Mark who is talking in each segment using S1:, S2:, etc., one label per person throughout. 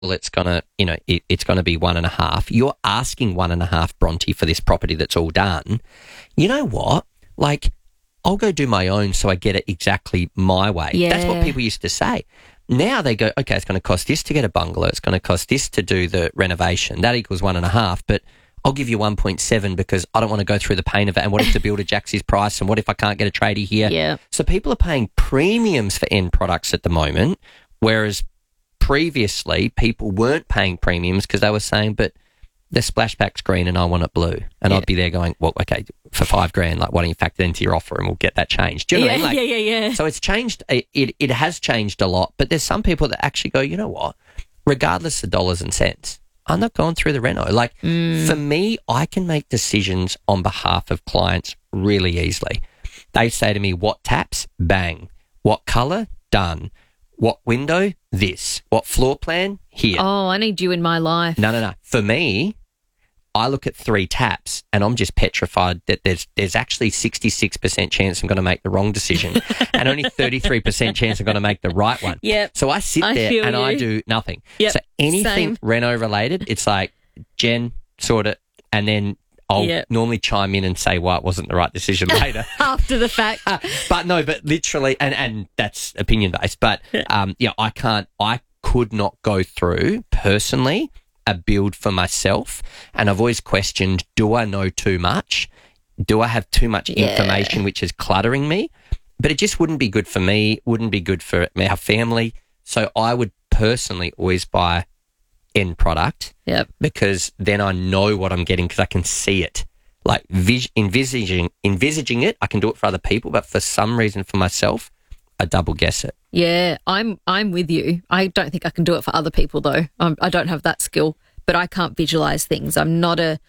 S1: well, it's gonna, it's gonna be 1.5. You're asking 1.5, Bronte, for this property that's all done. You know what? Like, I'll go do my own so I get it exactly my way.
S2: Yeah.
S1: That's what people used to say. Now they go, okay, it's going to cost this to get a bungalow. It's going to cost this to do the renovation. That equals 1.5, but I'll give you 1.7 because I don't want to go through the pain of it. And what if the builder jacks his price? And what if I can't get a tradie here?
S2: Yeah.
S1: So people are paying premiums for end products at the moment, whereas previously people weren't paying premiums because they were saying, but the splashback's green and I want it blue. And I'd be there going, well, okay, for $5,000, like, why don't you factor that into your offer and we'll get that changed? Do you know what I mean?
S2: Yeah.
S1: So it's changed. It has changed a lot, but there's some people that actually go, you know what? Regardless of dollars and cents, I'm not going through the reno. Like, for me, I can make decisions on behalf of clients really easily. They say to me, what taps? Bang. What colour? Done. What window? This. What floor plan? Here.
S2: Oh, I need you in my life.
S1: No. For me, I look at 3 taps and I'm just petrified that there's actually 66% chance I'm going to make the wrong decision and only 33% chance I'm going to make the right one.
S2: Yep.
S1: So I sit there and I do nothing.
S2: Yep.
S1: So anything
S2: Same.
S1: reno related, it's like, Jen, sort it, and then I'll normally chime in and say why it wasn't the right decision later.
S2: After the fact.
S1: But literally, and that's opinion based, but I could not go through personally a build for myself, and I've always questioned, do I know too much? Do I have too much information which is cluttering me? But it just wouldn't be good for me, wouldn't be good for our family. So I would personally always buy end product because then I know what I'm getting because I can see it. Like envisaging it, I can do it for other people, but for some reason for myself, I double guess it.
S2: Yeah, I'm with you. I don't think I can do it for other people though. I don't have that skill, but I can't visualize things. I'm not a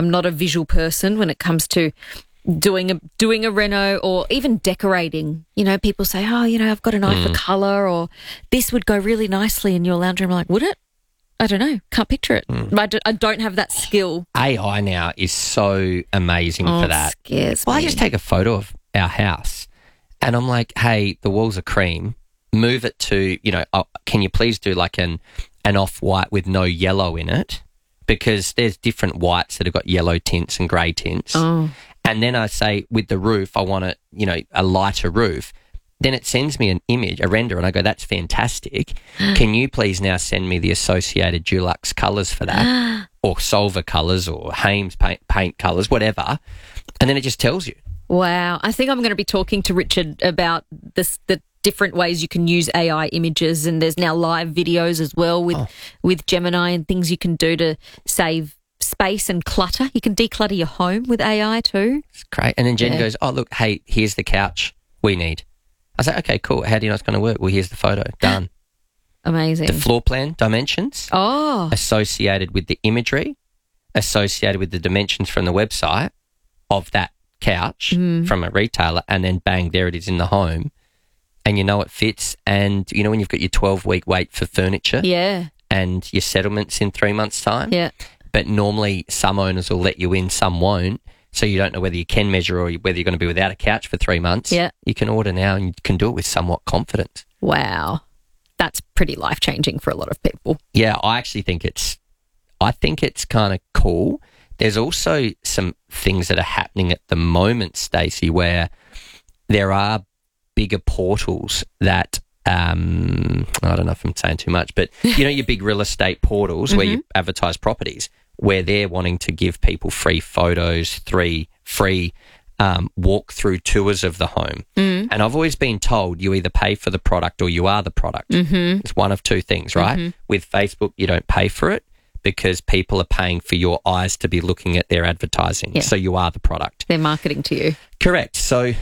S2: visual person when it comes to doing a reno or even decorating. You know, people say, "Oh, I've got an eye for color," or "This would go really nicely in your lounge room." I'm like, would it? I don't know. Can't picture it. I don't have that skill.
S1: AI now is so amazing for that.
S2: It scares me.
S1: I just take a photo of our house and I'm like, hey, the walls are cream. Move it to, can you please do like an off-white with no yellow in it? Because there's different whites that have got yellow tints and grey tints.
S2: Oh.
S1: And then I say with the roof, I want it, a lighter roof. Then it sends me an image, a render, and I go, that's fantastic. Can you please now send me the associated Dulux colours for that, or Solver colours, or Hames paint colours, whatever. And then it just tells you.
S2: Wow. I think I'm going to be talking to Richard about the different ways you can use AI images, and there's now live videos as well with Gemini and things you can do to save space and clutter. You can declutter your home with AI too.
S1: It's great. And then Jen goes, oh, look, hey, here's the couch we need. I say, okay, cool. How do you know it's going to work? Well, here's the photo. Done.
S2: Amazing.
S1: The floor plan dimensions associated with the imagery, associated with the dimensions from the website of that couch from a retailer, and then bang, there it is in the home. And it fits. And when you've got your 12-week wait for furniture and your settlements in 3 months' time.
S2: Yeah.
S1: But normally some owners will let you in, some won't. So you don't know whether you can measure or whether you're going to be without a couch for 3 months.
S2: Yeah.
S1: You can order now and you can do it with somewhat confidence.
S2: Wow. That's pretty life-changing for a lot of people.
S1: Yeah, I actually think it's kind of cool. There's also some things that are happening at the moment, Stacey, where there are bigger portals that I don't know if I'm saying too much, but your big real estate portals where you advertise properties, where they're wanting to give people free photos, free walk-through tours of the home. And I've always been told you either pay for the product or you are the product. It's one of two things, right? With Facebook, you don't pay for it because people are paying for your eyes to be looking at their advertising. So you are the product.
S2: They're marketing to you.
S1: Correct. So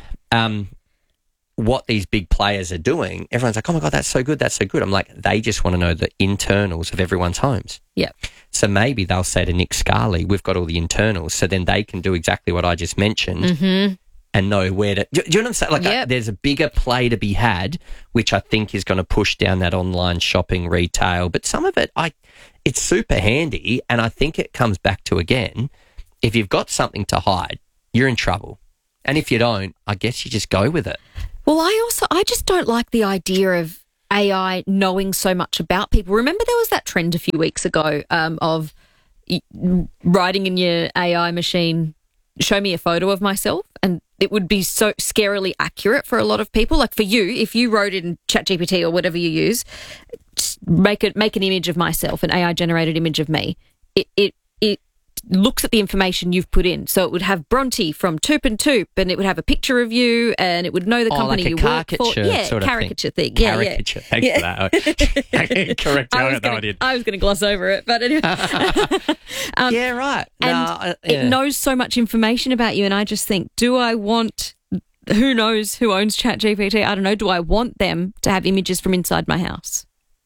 S1: what these big players are doing, everyone's like, oh my God, that's so good, that's so good. I'm like, they just want to know the internals of everyone's homes.
S2: Yeah.
S1: So maybe they'll say to Nick Scarley, we've got all the internals, so then they can do exactly what I just mentioned and know where to... Do you know what I'm saying? Like, there's a bigger play to be had, which I think is going to push down that online shopping retail. But some of it, it's super handy, and I think it comes back to, again, if you've got something to hide, you're in trouble. And if you don't, I guess you just go with it.
S2: Well, I just don't like the idea of AI knowing so much about people. Remember there was that trend a few weeks ago of writing in your AI machine, show me a photo of myself, and it would be so scarily accurate for a lot of people. Like for you, if you wrote in ChatGPT or whatever you use, make an image of myself, an AI generated image of me, it looks at the information you've put in. So it would have Bronte from Toop and Toop, and it would have a picture of you, and it would know the company
S1: like a
S2: you work for.
S1: caricature sort of
S2: caricature thing.
S1: Caricature. Thanks for that. Correct.
S2: I was going to gloss over it, but anyway.
S1: Yeah, right.
S2: And it knows so much information about you, and I just think, do I want... Who knows who owns ChatGPT? I don't know. Do I want them to have images from inside my house?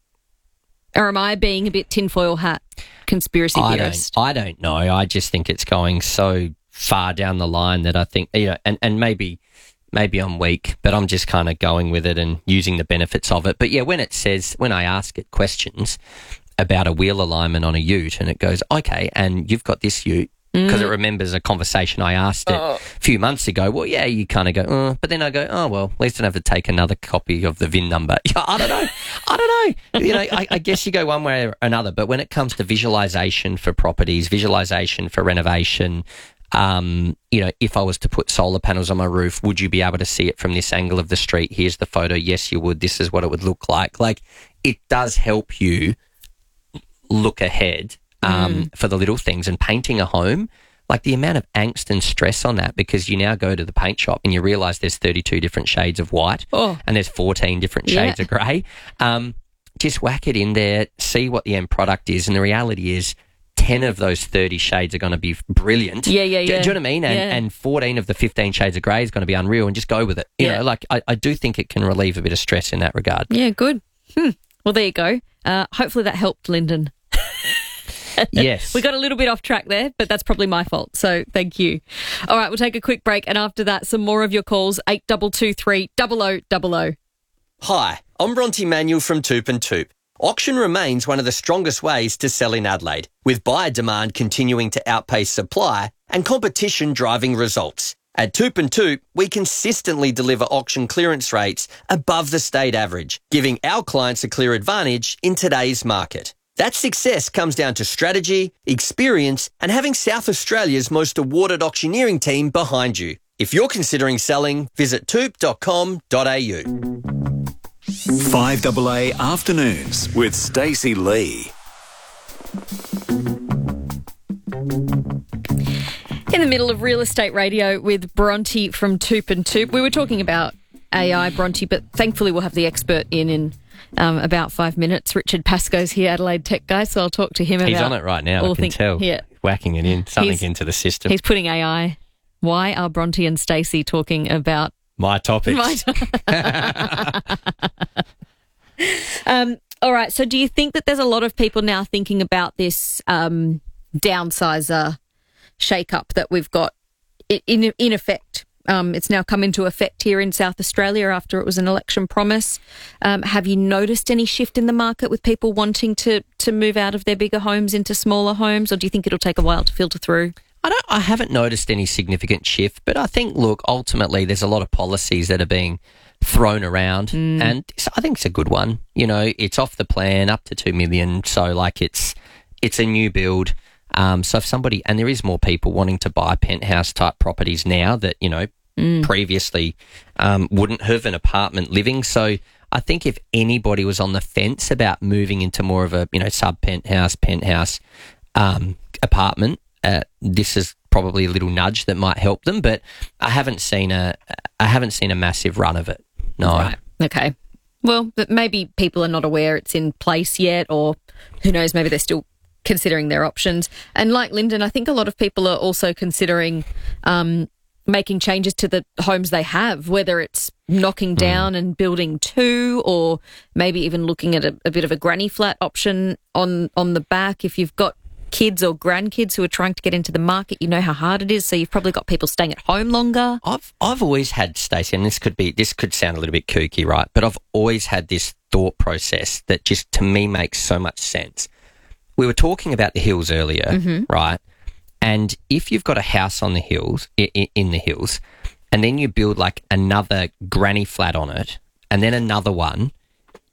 S2: Or am I being a bit tinfoil hat conspiracy theorist?
S1: I don't know. I just think it's going so far down the line that I think, and maybe I'm weak, but I'm just kind of going with it and using the benefits of it. But yeah, when I ask it questions about a wheel alignment on a ute, and it goes, okay, and you've got this ute, because it remembers a conversation I asked it a few months ago. Well, yeah, you kind of go, but then I go, oh, well, at least I don't have to take another copy of the VIN number. I don't know. I guess you go one way or another. But when it comes to visualization for properties, visualization for renovation, if I was to put solar panels on my roof, would you be able to see it from this angle of the street? Here's the photo. Yes, you would. This is what it would look like. Like, it does help you look ahead. For the little things, and painting a home, like the amount of angst and stress on that, because you now go to the paint shop and you realise there's 32 different shades of white and there's 14 different shades of grey. Just whack it in there, see what the end product is, and the reality is 10 of those 30 shades are going to be brilliant.
S2: Yeah.
S1: Do you know what I mean? And 14 of the 15 shades of grey is going to be unreal, and just go with it. You know, like I do think it can relieve a bit of stress in that regard.
S2: Yeah, good. Well, there you go. Hopefully that helped, Lyndon.
S1: Yes.
S2: We got a little bit off track there, but that's probably my fault. So thank you. All right, we'll take a quick break, and after that, some more of your calls, 8223 0000.
S3: Hi, I'm Bronte Manuel from Toop and Toop. Auction remains one of the strongest ways to sell in Adelaide, with buyer demand continuing to outpace supply and competition driving results. At Toop and Toop, we consistently deliver auction clearance rates above the state average, giving our clients a clear advantage in today's market. That success comes down to strategy, experience, and having South Australia's most awarded auctioneering team behind you. If you're considering selling, visit toop.com.au.
S4: 5AA Afternoons with Stacey Lee.
S2: In the middle of real estate radio with Bronte from Toop and Toop. We were talking about AI, Bronte, but thankfully we'll have the expert in about 5 minutes. Richard Pascoe's here, Adelaide tech guy, so I'll talk to him about...
S1: He's on it right now, I can tell.
S2: Yeah.
S1: Whacking it in, something into the system.
S2: He's putting AI. Why are Bronte and Stacey talking about...
S1: My topics.
S2: All right, so do you think that there's a lot of people now thinking about this downsizer shake-up that we've got in effect? It's now come into effect here in South Australia after it was an election promise. Have you noticed any shift in the market with people wanting to move out of their bigger homes into smaller homes, or do you think it'll take a while to filter through?
S1: I haven't noticed any significant shift, but I think, look, ultimately there's a lot of policies that are being thrown around, and I think it's a good one. You know, it's off the plan, up to $2 million, so like it's a new build. So if somebody, and there is more people wanting to buy penthouse type properties now that, you know, previously wouldn't have an apartment living. So I think if anybody was on the fence about moving into more of a, you know, sub penthouse apartment, this is probably a little nudge that might help them. But I haven't seen a massive run of it. No.
S2: Right. Okay. Well, but maybe people are not aware it's in place yet, or who knows, maybe they're still considering their options. And like Lyndon, I think a lot of people are also considering making changes to the homes they have, whether it's knocking down and building two, or maybe even looking at a bit of a granny flat option on the back. If you've got kids or grandkids who are trying to get into the market, you know how hard it is. So you've probably got people staying at home longer.
S1: I've always had, Stacey, and this could sound a little bit kooky, right? But I've always had this thought process that just to me makes so much sense. We were talking about the hills earlier, right? And if you've got a house on the hills, in the hills, and then you build like another granny flat on it, and then another one,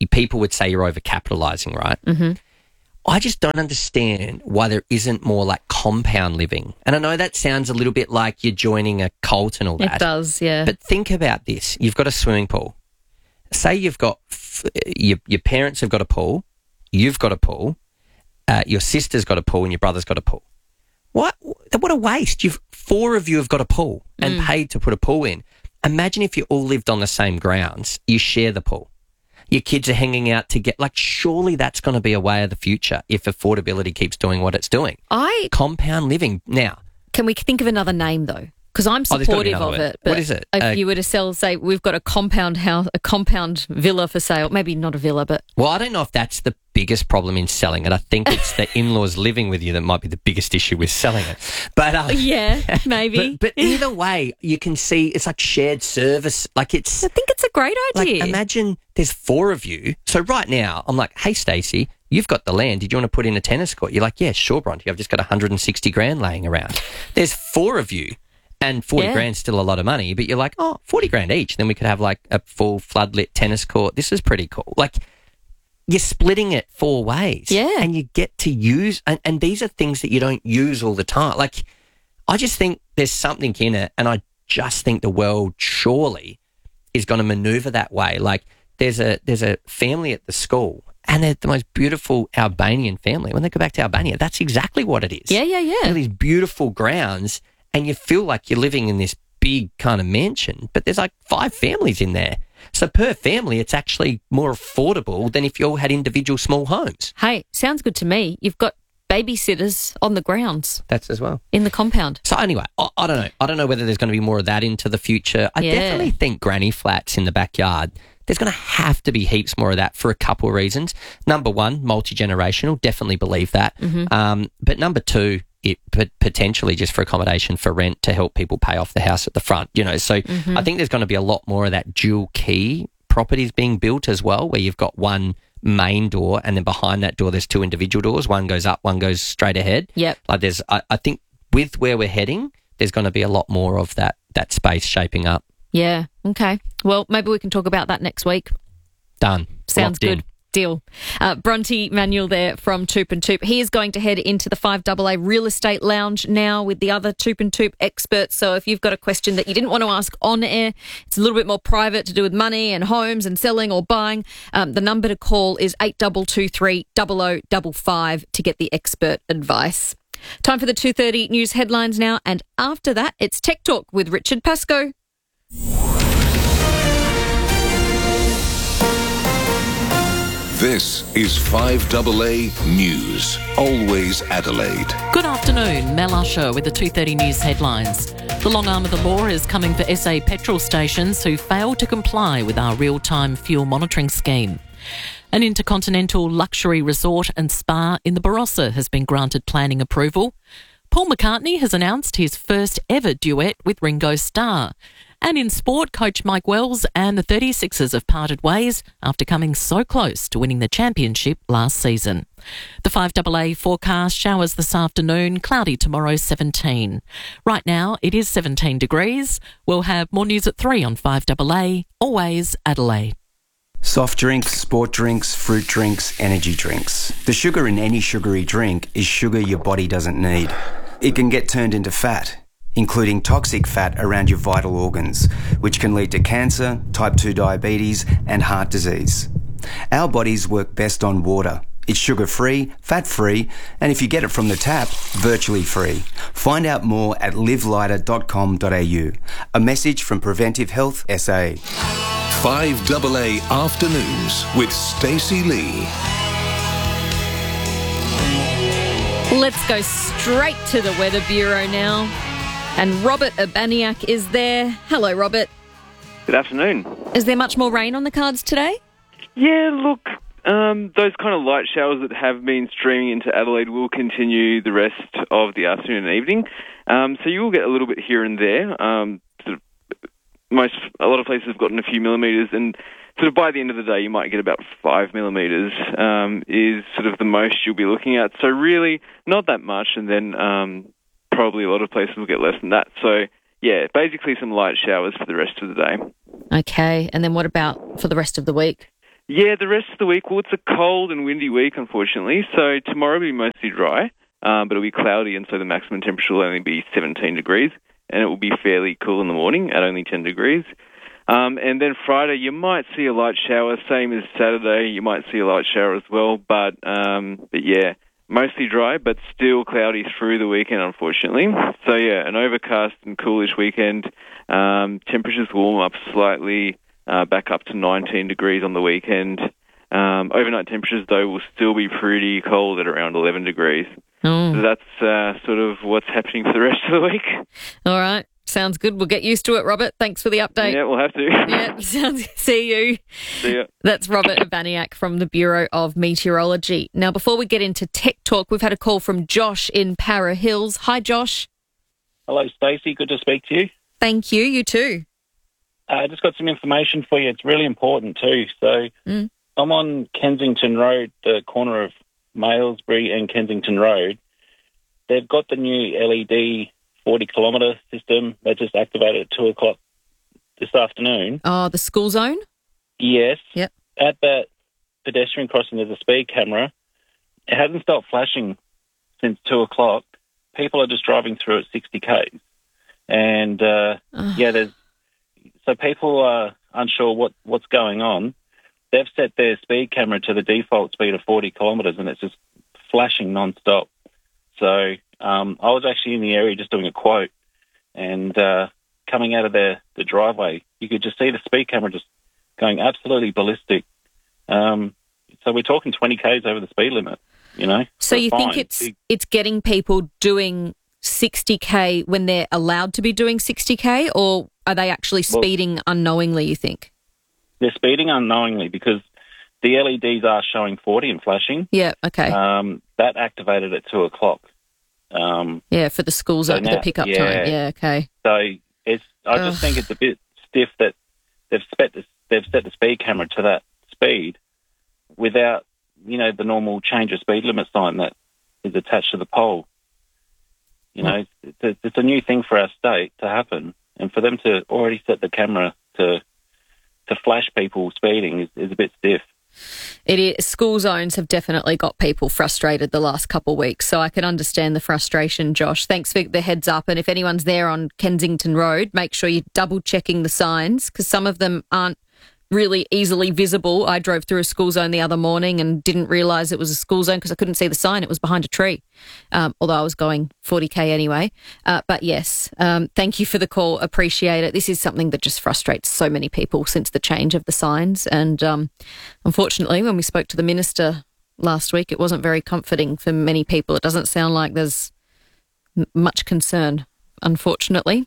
S1: people would say you're overcapitalising, right?
S2: Mm-hmm.
S1: I just don't understand why there isn't more like compound living. And I know that sounds a little bit like you're joining a cult and all that.
S2: It does, yeah.
S1: But think about this. You've got a swimming pool. Say you've got your parents have got a pool, you've got a pool, your sister's got a pool and your brother's got a pool. What a waste. Four of you have got a pool and paid to put a pool in. Imagine if you all lived on the same grounds. You share the pool. Your kids are hanging out together. Like, surely that's going to be a way of the future if affordability keeps doing what it's doing. Compound living. Now,
S2: can we think of another name, though? Because I'm supportive of it. But
S1: what is it?
S2: If you were to sell, say, we've got a compound house, a compound villa for sale. Maybe not a villa, but...
S1: Well, I don't know if that's the biggest problem in selling it. I think it's the in-laws living with you that might be the biggest issue with selling it. But
S2: yeah, maybe.
S1: But either way, you can see it's like shared service. Like, it's...
S2: I think it's a great idea.
S1: Like, imagine there's four of you. So right now, I'm like, hey, Stacey, you've got the land. Did you want to put in a tennis court? You're like, yeah, sure, Bronte. I've just got 160 grand laying around. There's four of you. And 40 grand's still a lot of money, but you're like, 40 grand each. Then we could have like a full floodlit tennis court. This is pretty cool. Like, you're splitting it four ways.
S2: Yeah.
S1: And you get to use, and these are things that you don't use all the time. Like, I just think there's something in it, and I just think the world surely is going to maneuver that way. Like, there's a family at the school, and they're the most beautiful Albanian family. When they go back to Albania, that's exactly what it is.
S2: Yeah.
S1: They're these beautiful grounds. And you feel like you're living in this big kind of mansion, but there's like 5 families in there. So per family, it's actually more affordable than if you all had individual small homes.
S2: Hey, sounds good to me. You've got babysitters on the grounds.
S1: That's as well.
S2: In the compound.
S1: So anyway, I don't know. I don't know whether there's going to be more of that into the future. I definitely think granny flats in the backyard, there's going to have to be heaps more of that for a couple of reasons. Number one, multi-generational, definitely believe that.
S2: Mm-hmm.
S1: But number two, it potentially just for accommodation for rent to help people pay off the house at the front, So I think there's going to be a lot more of that dual key properties being built as well, where you've got one main door and then behind that door there's 2 individual doors. One goes up, one goes straight ahead.
S2: Yep.
S1: Like I think with where we're heading, there's going to be a lot more of that space shaping up.
S2: Yeah. Okay. Well, maybe we can talk about that next week.
S1: Done.
S2: Sounds
S1: Locked
S2: good.
S1: in.
S2: Deal. Bronte Manuel there from Toop and Toop. He is going to head into the 5AA Real Estate Lounge now with the other Toop and Toop experts. So if you've got a question that you didn't want to ask on air, it's a little bit more private to do with money and homes and selling or buying, the number to call is 8223 0055 to get the expert advice. Time for the 2:30 news headlines now. And after that, it's Tech Talk with Richard Pascoe.
S5: This is 5AA News. Always Adelaide.
S6: Good afternoon, Mel Usher with the 2:30 News headlines. The long arm of the law is coming for SA petrol stations who fail to comply with our real-time fuel monitoring scheme. An intercontinental luxury resort and spa in the Barossa has been granted planning approval. Paul McCartney has announced his first ever duet with Ringo Starr. And in sport, coach Mike Wells and the 36ers have parted ways after coming so close to winning the championship last season. The 5AA forecast: showers this afternoon, cloudy tomorrow 17. Right now it is 17 degrees. We'll have more news at 3 on 5AA, always Adelaide.
S7: Soft drinks, sport drinks, fruit drinks, energy drinks. The sugar in any sugary drink is sugar your body doesn't need. It can get turned into fat, including toxic fat around your vital organs, which can lead to cancer, type 2 diabetes, and heart disease. Our bodies work best on water. It's sugar-free, fat-free, and if you get it from the tap, virtually free. Find out more at livelighter.com.au. A message from Preventive Health SA.
S5: 5AA Afternoons with Stacey Lee.
S2: Let's go straight to the Weather Bureau now. And Robert Urbaniak is there. Hello, Robert.
S8: Good afternoon.
S2: Is there much more rain on the cards today?
S8: Yeah, look, those kind of light showers that have been streaming into Adelaide will continue the rest of the afternoon and evening. So you will get a little bit here and there. A lot of places have gotten a few millimetres, and sort of by the end of the day you might get about 5 millimetres is sort of the most you'll be looking at. So really not that much, and then probably a lot of places will get less than that. So yeah, basically some light showers for the rest of the day.
S2: Okay, and then what about for the rest of the week?
S8: Yeah, the rest of the week, well, it's a cold and windy week, unfortunately. So tomorrow will be mostly dry, but it'll be cloudy, and so the maximum temperature will only be 17 degrees, and it will be fairly cool in the morning at only 10 degrees. And then Friday, you might see a light shower, same as Saturday. You might see a light shower as well, but yeah, mostly dry, but still cloudy through the weekend, unfortunately. So yeah, an overcast and coolish weekend. Temperatures warm up slightly, back up to 19 degrees on the weekend. Overnight temperatures, though, will still be pretty cold at around 11 degrees. So that's sort of what's happening for the rest of the week.
S2: All right. Sounds good. We'll get used to it, Robert. Thanks for the update.
S8: Yeah, we'll have to.
S2: Yeah, sounds. See you.
S8: See ya.
S2: That's Robert Ivaniak from the Bureau of Meteorology. Now, before we get into Tech Talk, we've had a call from Josh in Para Hills. Hi, Josh.
S9: Hello, Stacey. Good to speak to you.
S2: Thank you. You too.
S9: I just got some information for you. It's really important too. So I'm on Kensington Road, the corner of Malesbury and Kensington Road. They've got the new LED 40-kilometre system. They just activated at 2 o'clock this afternoon.
S2: Oh, the school zone?
S9: Yes.
S2: Yep.
S9: At that pedestrian crossing, there's a speed camera. It hasn't stopped flashing since 2 o'clock. People are just driving through at 60 k's. And, so people are unsure what's going on. They've set their speed camera to the default speed of 40 kilometres, and it's just flashing non-stop. So I was actually in the area just doing a quote, and coming out of the driveway, you could just see the speed camera just going absolutely ballistic. So we're talking 20 k's over the speed limit, you know.
S2: So you think it's getting people doing 60k when they're allowed to be doing 60k, or are they actually speeding unknowingly, you think?
S9: They're speeding unknowingly because the LEDs are showing 40 and flashing.
S2: Yeah, okay.
S9: That activated at 2 o'clock.
S2: For the school zone, the pickup time. Yeah, okay.
S9: So I just think it's a bit stiff that they've set the speed camera to that speed without, you know, the normal change of speed limit sign that is attached to the pole. You know, it's a new thing for our state to happen, and for them to already set the camera to flash people speeding is a bit stiff.
S2: It is. School zones have definitely got people frustrated the last couple of weeks, so I can understand the frustration, Josh. Thanks for the heads up, and if anyone's there on Kensington Road, make sure you're double-checking the signs, because some of them aren't really easily visible. I drove through a school zone the other morning and didn't realise it was a school zone because I couldn't see the sign. It was behind a tree, although I was going 40k anyway. But yes, thank you for the call. Appreciate it. This is something that just frustrates so many people since the change of the signs. And unfortunately, when we spoke to the minister last week, it wasn't very comforting for many people. It doesn't sound like there's much concern, unfortunately.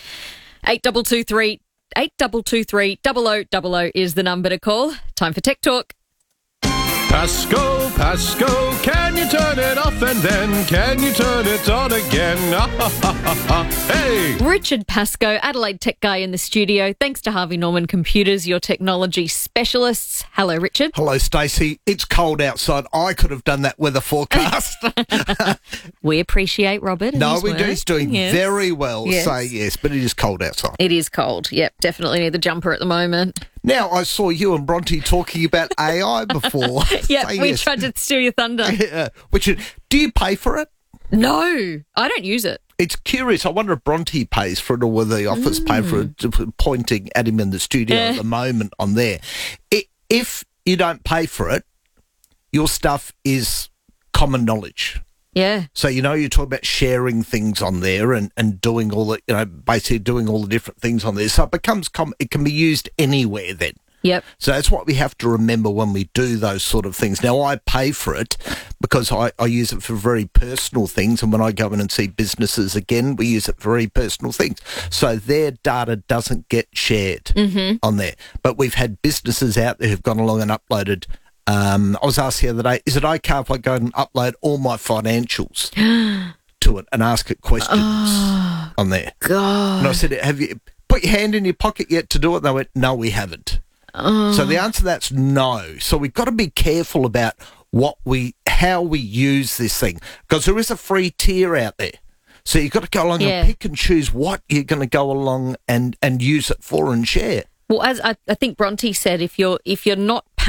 S2: 8223 8223 0000 is the number to call. Time for Tech Talk.
S10: Pasco, can you turn it off and then can you turn it on again? Hey!
S2: Richard Pasco, Adelaide tech guy in the studio. Thanks to Harvey Norman Computers, your technology specialists. Hello, Richard.
S11: Hello, Stacey. It's cold outside. I could have done that weather forecast.
S2: We appreciate Robert.
S11: No, we do. He's doing very well.
S2: Yes.
S11: Say yes, but it is cold outside.
S2: It is cold. Yep, definitely need the jumper at the moment.
S11: Now, I saw you and Bronte talking about AI before.
S2: Yeah, we tried to steal your thunder.
S11: Yeah. Do you pay for it?
S2: No, I don't use it.
S11: It's curious. I wonder if Bronte pays for it or whether the office pay for it, pointing at him in the studio at the moment on there. If you don't pay for it, your stuff is common knowledge.
S2: Yeah.
S11: So, you know, you talk about sharing things on there and doing all the, you know, basically doing all the different things on there. So it becomes, it can be used anywhere then.
S2: Yep.
S11: So that's what we have to remember when we do those sort of things. Now, I pay for it because I use it for very personal things. And when I go in and see businesses again, we use it for very personal things. So their data doesn't get shared on there. But we've had businesses out there who've gone along and uploaded. I was asked the other day, is it okay if I go and upload all my financials to it and ask it questions on there?
S2: God.
S11: And I said, have you put your hand in your pocket yet to do it? And they went, no, we haven't. So the answer to that's no. So we've got to be careful about how we use this thing, because there is a free tier out there. So you've got to go along and pick and choose what you're going to go along and use it for and share.
S2: Well, as I think Bronte said, if you're not paying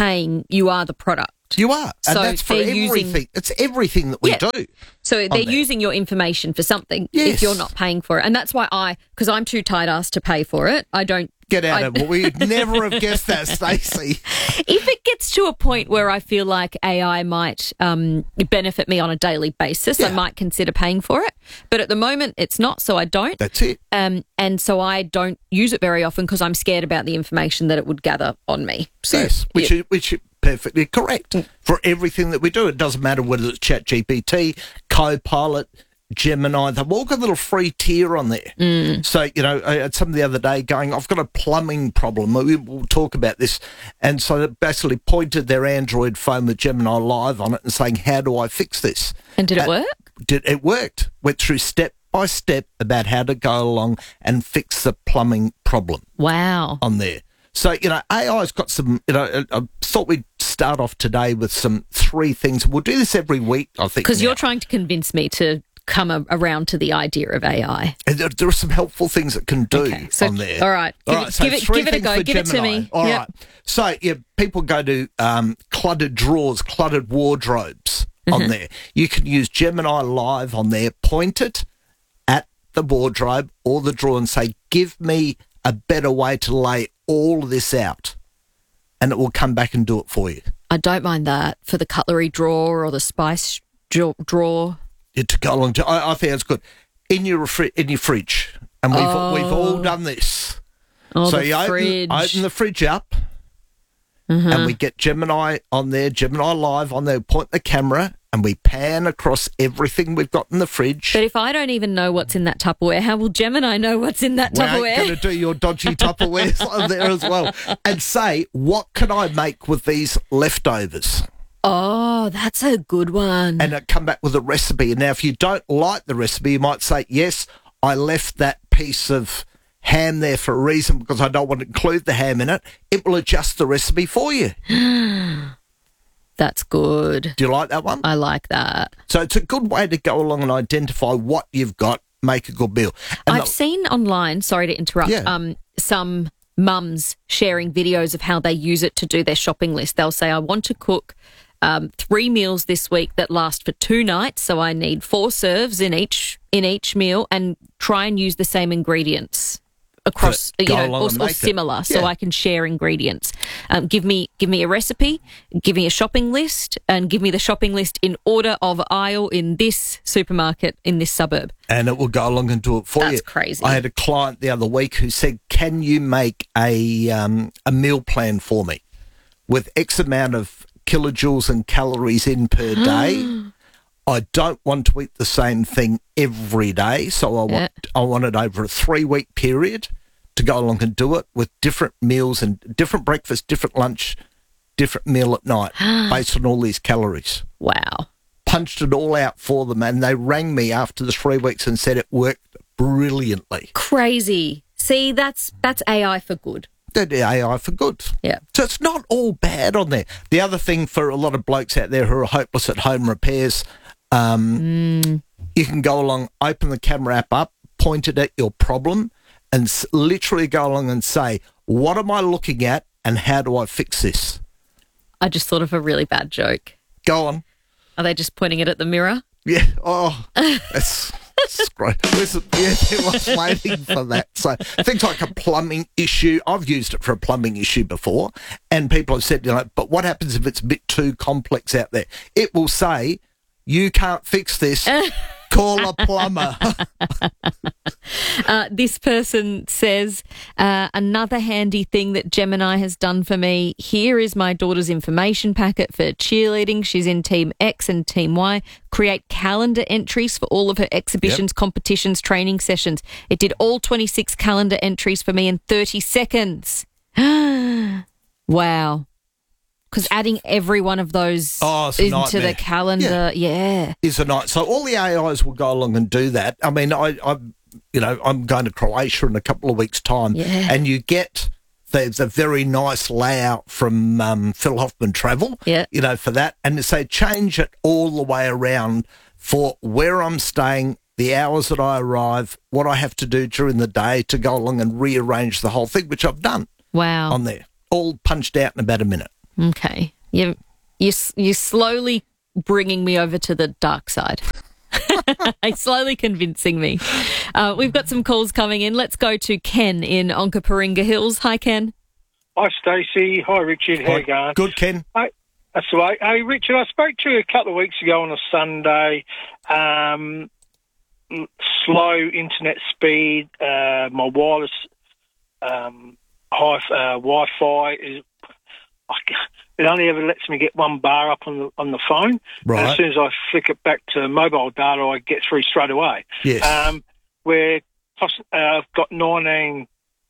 S2: paying, you are the product.
S11: You are. And
S2: So
S11: that's for
S2: they're
S11: everything.
S2: using-
S11: It's everything that we do.
S2: So they're
S11: there.
S2: using your information for something
S11: Yes.
S2: if you're not paying for it. And that's why because I'm too tight-ass to pay for it, I don't.
S11: Get out of it. We'd never have guessed that, Stacey.
S2: If it gets to a point where I feel like AI might benefit me on a daily basis, I might consider paying for it. But at the moment, it's not, so I don't.
S11: That's it.
S2: And so I don't use it very often because I'm scared about the information that it would gather on me. So,
S11: Yes, which is perfectly correct. For everything that we do, it doesn't matter whether it's ChatGPT, Copilot, Gemini, they've all got a little free tier on there. So, I had some the other day going, I've got a plumbing problem. We'll talk about this. And so they basically pointed their Android phone with Gemini Live on it and saying, how do I fix this?
S2: And did it work?
S11: It worked. Went through step by step about how to go along and fix the plumbing problem.
S2: Wow.
S11: On there. So, AI's got some, I thought we'd start off today with some 3 things. We'll do this every week, I think.
S2: Because
S11: now.
S2: you're trying to convince me to come around to the idea of AI.
S11: And there are some helpful things that can do
S2: so,
S11: on there.
S2: All right.
S11: So
S2: give it
S11: 3
S2: a
S11: things
S2: go.
S11: for
S2: Give it to
S11: Gemini.
S2: me.
S11: All
S2: Yep.
S11: right. So, people go to cluttered drawers, cluttered wardrobes on there. You can use Gemini Live on there, point it at the wardrobe or the drawer and say, give me a better way to lay all of this out. And it will come back and do it for you.
S2: I don't mind that for the cutlery drawer or the spice drawer.
S11: To go along to, I think it's good. In your fridge. And we've all done this.
S2: Oh,
S11: so
S2: the
S11: you
S2: fridge.
S11: open the fridge up and we get Gemini on there, Gemini Live on there, point the camera and we pan across everything we've got in the fridge.
S2: But if I don't even know what's in that Tupperware, how will Gemini know what's in that
S11: We're
S2: Tupperware?
S11: going to do your dodgy Tupperwares on there as well. And say, what can I make with these leftovers?
S2: Oh, that's a good one.
S11: And it come back with a recipe. And now, if you don't like the recipe, you might say, yes, I left that piece of ham there for a reason because I don't want to include the ham in it. It will adjust the recipe for you.
S2: That's good.
S11: Do you like that one?
S2: I like that.
S11: So it's a good way to go along and identify what you've got, make a good meal. And
S2: I've seen online, sorry to interrupt,
S11: Yeah.
S2: some mums sharing videos of how they use it to do their shopping list. They'll say, I want to cook 3 meals this week that last for 2 nights, so I need 4 serves in each meal, and try and use the same ingredients across, or similar, so I can share ingredients. Give me a recipe, give me a shopping list, and give me the shopping list in order of aisle in this supermarket in this suburb.
S11: And it will go along and do it for you.
S2: That's crazy.
S11: I had a client the other week who said, can you make a meal plan for me with X amount of kilojoules and calories in per day? I don't want to eat the same thing every day, so I want it over a 3-week period to go along and do it with different meals and different breakfast, different lunch, different meal at night based on all these calories.
S2: Wow.
S11: Punched it all out for them, and they rang me after the 3 weeks and said it worked brilliantly.
S2: Crazy. See, that's AI for good.
S11: The AI for good.
S2: Yeah.
S11: So it's not all bad on there. The other thing for a lot of blokes out there who are hopeless at home repairs, you can go along, open the camera app up, point it at your problem, and literally go along and say, what am I looking at and how do I fix this?
S2: I just thought of a really bad joke.
S11: Go on.
S2: Are they just pointing it at the mirror?
S11: Yeah. Oh, that's great. Listen, it was waiting for that. So things like a plumbing issue, I've used it for a plumbing issue before, and people have said, but what happens if it's a bit too complex out there? It will say, you can't fix this. Call a plumber.
S2: This person says, another handy thing that Gemini has done for me. Here is my daughter's information packet for cheerleading. She's in Team X and Team Y. Create calendar entries for all of her exhibitions, competitions, training sessions. It did all 26 calendar entries for me in 30 seconds. Wow. Because adding every one of those into the calendar,
S11: is a night. So all the AIs will go along and do that. I mean, I'm going to Croatia in a couple of weeks' time, and you get there's a very nice layout from Phil Hoffman Travel, for that, and they say change it all the way around for where I'm staying, the hours that I arrive, what I have to do during the day to go along and rearrange the whole thing, which I've done.
S2: Wow.
S11: On there, all punched out in about a minute.
S2: Okay. You're slowly bringing me over to the dark side. Slowly convincing me. We've got some calls coming in. Let's go to Ken in Onkaparinga Hills. Hi, Ken.
S12: Hi, Stacey. Hi, Richard. How you going?
S11: Good, Ken.
S12: Hey, that's all right. Hey, Richard, I spoke to you a couple of weeks ago on a Sunday. Slow internet speed. My wireless Wi-Fi is. It only ever lets me get one bar up on the phone.
S11: Right.
S12: And as soon as I flick it back to mobile data, I get through straight away.
S11: Yes.
S12: I've got 19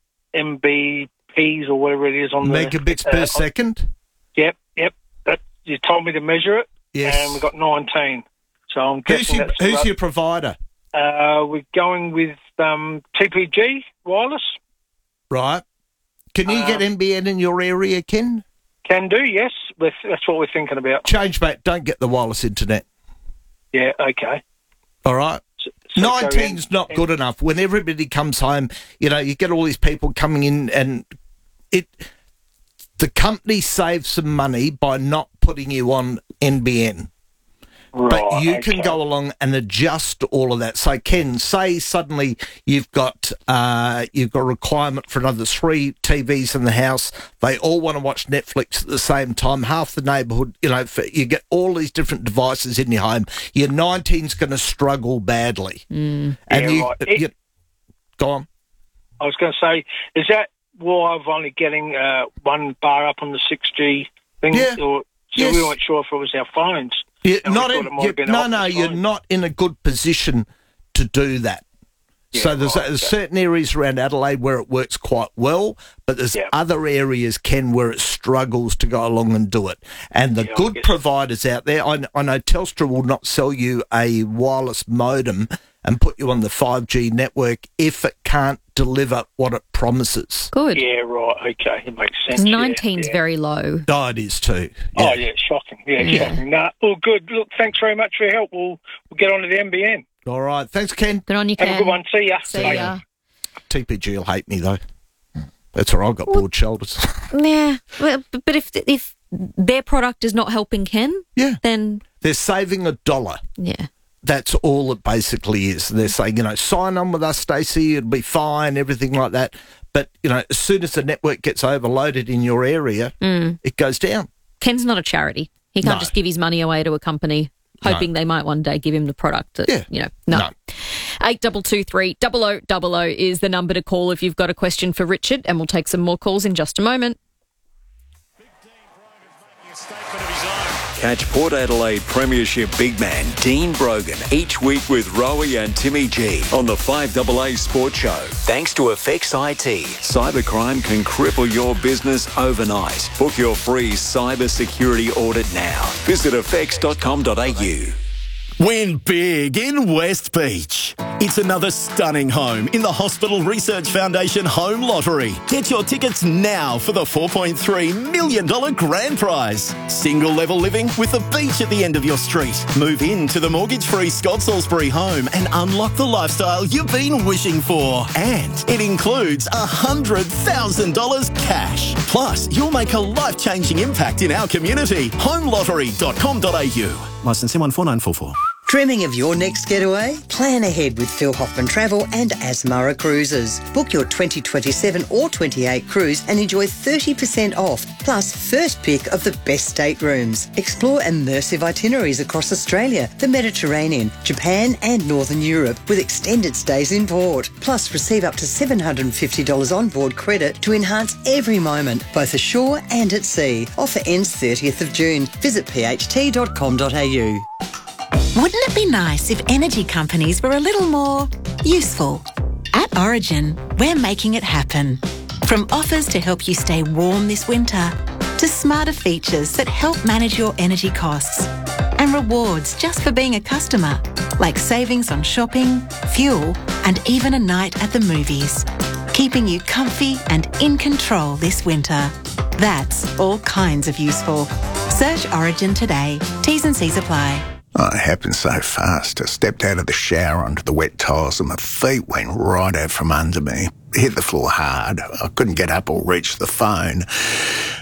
S12: Mbps or whatever it is on
S11: megabits per second.
S12: Yep. You told me to measure it.
S11: Yes.
S12: And we've got 19. So I'm guessing
S11: who's your provider?
S12: We're going with TPG Wireless.
S11: Right. Can you get NBN in your area, Ken?
S12: Can do, yes. That's what we're thinking about.
S11: Change back. Don't get the wireless internet.
S12: Yeah, okay.
S11: All right. 19's not good enough. When everybody comes home, you get all these people coming in and the company saves some money by not putting you on NBN.
S12: Right,
S11: but you can go along and adjust all of that. So, Ken, say suddenly you've got a requirement for another 3 TVs in the house. They all want to watch Netflix at the same time. Half the neighbourhood, you get all these different devices in your home. Your 19's going to struggle badly.
S12: Mm.
S11: And go on.
S12: I was going to say, is that why I'm only getting one bar up on the 6G thing?
S11: Yeah.
S12: We weren't sure if it was our phones.
S11: You're not in a good position to do that.
S12: Yeah,
S11: so there's certain areas around Adelaide where it works quite well, but there's other areas, Ken, where it struggles to go along and do it. And the good providers out there, I know Telstra will not sell you a wireless modem and put you on the 5G network if it can't deliver what it promises.
S2: Good.
S12: Yeah, right. Okay, it makes sense.
S2: 19's very low.
S11: Oh, it is too.
S12: Yeah. Oh, yeah, shocking. Yeah, shocking. Nah, all good. Look, thanks very much for your help. We'll get on to the NBN.
S11: All right. Thanks, Ken.
S2: Good on you, Ken.
S12: Have a good one. See ya.
S2: See ya.
S11: TPG will hate me, though. That's all right. I've got broad shoulders.
S2: Yeah. Well, but if their product is not helping Ken, then...
S11: They're saving $1.
S2: Yeah.
S11: That's all it basically is. They're saying, sign on with us, Stacey, it'll be fine, everything like that. But, as soon as the network gets overloaded in your area, it goes down.
S2: Ken's not a charity. He can't just give his money away to a company hoping they might one day give him the product. No. 8223 0000 is the number to call if you've got a question for Richard, and we'll take some more calls in just a moment.
S4: Catch Port Adelaide Premiership big man Dean Brogan each week with Rowie and Timmy G on the 5AA Sports Show. Thanks to Effects IT. Cybercrime can cripple your business overnight. Book your free cyber security audit now. Visit effects.com.au.
S13: Win big in West Beach. It's another stunning home in the Hospital Research Foundation Home Lottery. Get your tickets now for the $4.3 million grand prize. Single level living with a beach at the end of your street. Move into the mortgage-free Scott Salisbury home and unlock the lifestyle you've been wishing for. And it includes $100,000 cash. Plus, you'll make a life-changing impact in our community. Homelottery.com.au. Licence M14944.
S14: Dreaming of your next getaway? Plan ahead with Phil Hoffman Travel and Asmara Cruises. Book your 2027 or 28 cruise and enjoy 30% off, plus first pick of the best staterooms. Explore immersive itineraries across Australia, the Mediterranean, Japan and Northern Europe with extended stays in port. Plus receive up to $750 onboard credit to enhance every moment, both ashore and at sea. Offer ends 30th of June. Visit pht.com.au.
S15: Wouldn't it be nice if energy companies were a little more useful? At Origin, we're making it happen. From offers to help you stay warm this winter, to smarter features that help manage your energy costs, and rewards just for being a customer, like savings on shopping, fuel, and even a night at the movies. Keeping you comfy and in control this winter. That's all kinds of useful. Search Origin today. T's and C's apply.
S16: Oh, it happened so fast. I stepped out of the shower onto the wet tiles and my feet went right out from under me. Hit the floor hard. I couldn't get up or reach the phone.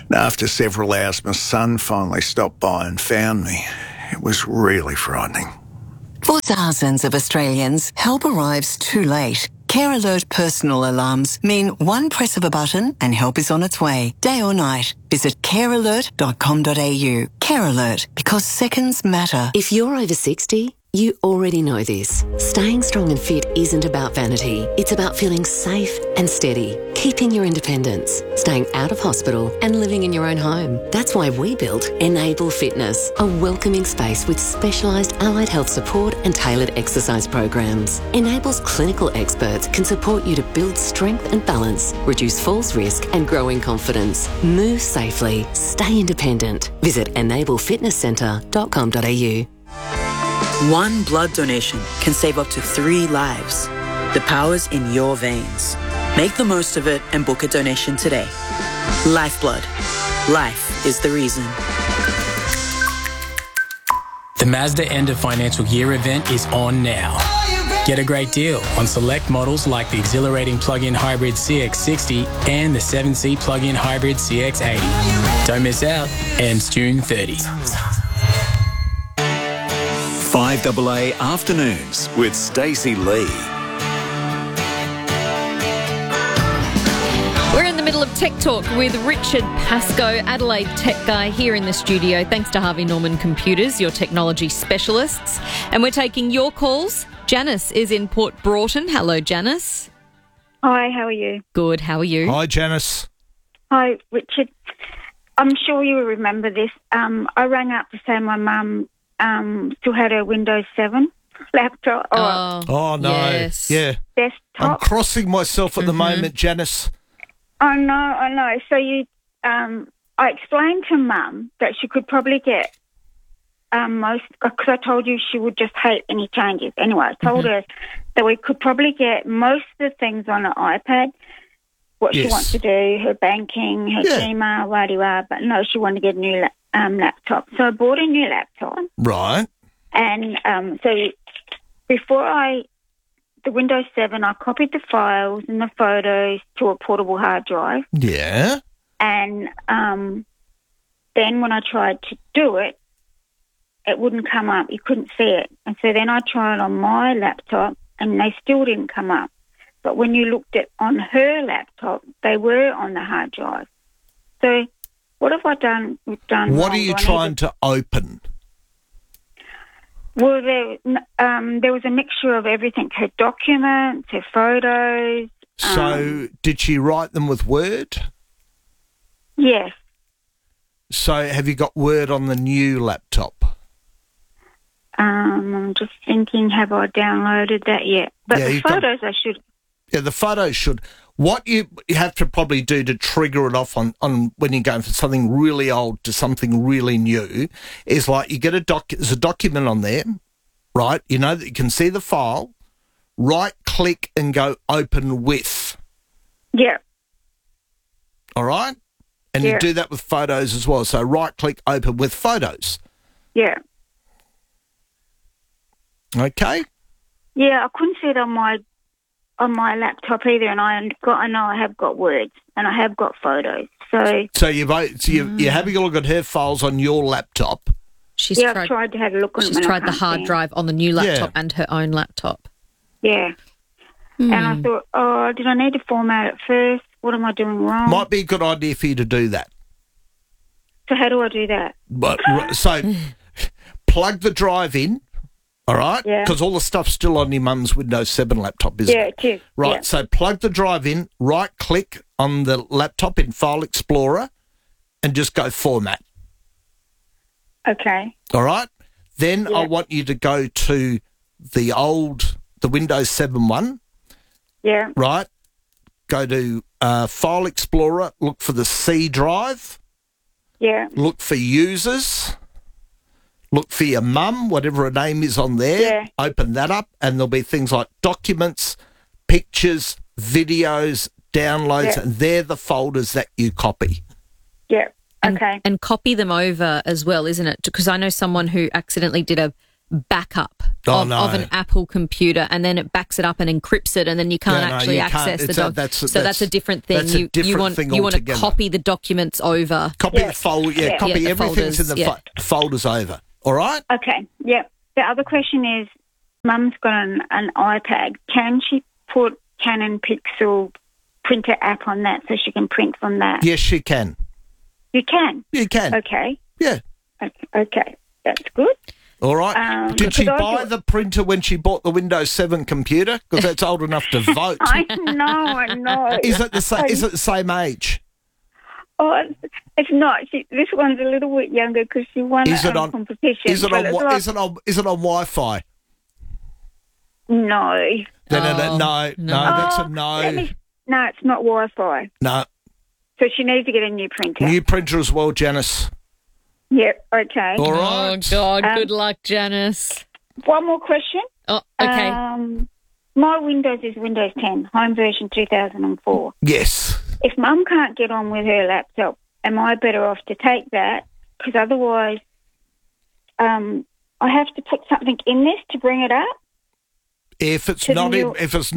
S16: After several hours, my son finally stopped by and found me. It was really frightening.
S17: For thousands of Australians, help arrives too late. Care Alert personal alarms mean one press of a button and help is on its way, day or night. Visit carealert.com.au. Care Alert, because seconds matter.
S18: If you're over 60, you already know this. Staying strong and fit isn't about vanity. It's about feeling safe and steady, keeping your independence, staying out of hospital and living in your own home. That's why we built Enable Fitness, a welcoming space with specialised allied health support and tailored exercise programs. Enable's clinical experts can support you to build strength and balance, reduce falls risk and grow in confidence. Move safely, stay independent. Visit enablefitnesscentre.com.au.
S19: One blood donation can save up to 3 lives. The power's in your veins. Make the most of it and book a donation today. Lifeblood. Life is the reason.
S20: The Mazda end of financial year event is on now. Get a great deal on select models like the exhilarating plug-in hybrid CX-60 and the 7-seat plug-in hybrid CX-80. Don't miss out. Ends June 30.
S4: 5AA Afternoons with Stacey Lee.
S2: We're in the middle of Tech Talk with Richard Pascoe, Adelaide tech guy, here in the studio. Thanks to Harvey Norman Computers, your technology specialists. And we're taking your calls. Janice is in Port Broughton. Hello, Janice.
S21: Hi, how are you?
S2: Good, how are you?
S11: Hi, Janice.
S21: Hi, Richard. I'm sure you will remember this. I rang up to say my mum still had her Windows 7 laptop.
S11: Oh, no.
S21: Yes.
S11: Yeah.
S21: Desktop.
S11: I'm crossing myself at the moment, Janice.
S21: I know. So I explained to Mum that she could probably get most, because I told you she would just hate any changes. Anyway, I told her that we could probably get most of the things on her iPad, what she wants to do, her banking, her Gmail, wah-de-wah, but no, she wanted to get a new laptop. So I bought a new laptop.
S11: Right.
S21: And so before the Windows 7, I copied the files and the photos to a portable hard drive.
S11: Yeah.
S21: And then when I tried to do it, it wouldn't come up. You couldn't see it. And so then I tried on my laptop and they still didn't come up. But when you looked at on her laptop, they were on the hard drive. So what have I done?
S11: What are you trying to open?
S21: Well, there was a mixture of everything, her documents, her photos.
S11: So did she write them with Word?
S21: Yes.
S11: So have you got Word on the new laptop?
S21: I'm just thinking, have I downloaded that yet? But the photos I should...
S11: Yeah, the photos should. What you have to probably do to trigger it off on when you're going from something really old to something really new is like you get there's a document on there, right? You know that you can see the file, right-click and go open with.
S21: Yeah.
S11: All right? And you do that with photos as well. So right-click open with photos.
S21: Yeah.
S11: Okay?
S21: Yeah, I couldn't see it on my laptop either, and I know I have got words and I have got photos. So
S11: you're having a look at her files on your laptop.
S21: I've tried to have a look on them.
S2: She's tried the hard drive on the new laptop and her own laptop.
S21: Yeah. And I thought, did I need to format it first? What am I doing wrong?
S11: Might be a good idea for you to do that.
S21: So how do I do that?
S11: So plug the drive in. All right?
S21: Yeah.
S11: Because all the stuff's still on your mum's Windows 7 laptop, isn't it?
S21: Yeah, it is.
S11: Right,
S21: yeah.
S11: So plug the drive in, right-click on the laptop in File Explorer, and just go Format.
S21: Okay.
S11: All right? Then I want you to go to the Windows 7 one.
S21: Yeah.
S11: Right? Go to File Explorer, look for the C drive.
S21: Yeah.
S11: Look for Users. Look for your mum, whatever her name is on there.
S21: Yeah.
S11: Open that up, and there'll be things like documents, pictures, videos, downloads, and they're the folders that you copy.
S21: Yeah. Okay.
S2: And copy them over as well, isn't it? Because I know someone who accidentally did a backup
S11: Oh,
S2: of
S11: no.
S2: an Apple computer, and then it backs it up and encrypts it, and then you can't actually access the document. So that's a different thing.
S11: That's a different thing
S2: you want to
S11: altogether.
S2: copy the documents over.
S11: Copy the folder. Yeah, copy
S2: the
S11: everything's
S2: folders,
S11: in the folders over. All right.
S21: Okay, yep. The other question is, Mum's got an iPad. Can she put Canon Pixel printer app on that so she can print from that?
S11: Yes, she can.
S21: You can?
S11: You can.
S21: Okay.
S11: Yeah.
S21: Okay, that's good.
S11: All right. Did she buy the printer when she bought the Windows 7 computer? Because that's old enough to vote.
S21: I know.
S11: Is it the same? Is it the same age?
S21: Oh, it's not. This one's a little bit younger because she won a competition.
S11: Is it on Wi-Fi?
S21: No.
S11: No, that's a no.
S21: No, it's not Wi-Fi.
S11: No.
S21: So she needs to get a new printer.
S11: New printer as well, Janice.
S21: Yep, okay.
S11: All right.
S2: Oh, God, good luck, Janice.
S21: One more question.
S2: Oh, okay.
S21: My Windows is Windows 10, home version 2004.
S11: Yes.
S21: If Mum can't get on with her laptop, am I better off to take that? Because otherwise, I have to put something in this to bring it up.
S11: If it's not in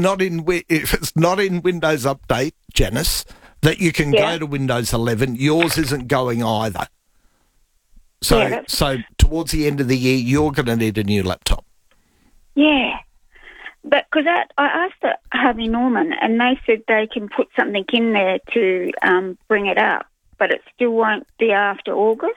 S11: Windows Update, Janice, that you can go to Windows 11, yours isn't going either. So towards the end of the year, you're going to need a new laptop.
S21: Yeah. But because I asked Harvey Norman, and they said they can put something in there to bring it up, but it still won't be after August.